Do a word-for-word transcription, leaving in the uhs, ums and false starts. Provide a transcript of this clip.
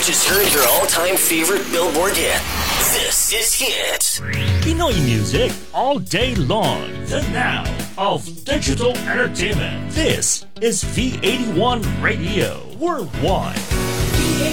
just heard your all-time favorite Billboard hit. This is Hit. Pinoy music all day long. The now of digital entertainment. This is V eighty-one Radio Worldwide.